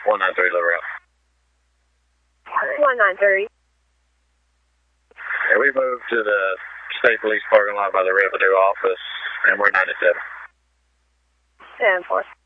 193 Little Rock. 193. Yeah, we moved to the state police parking lot by the revenue office, and we're 97. 10-4.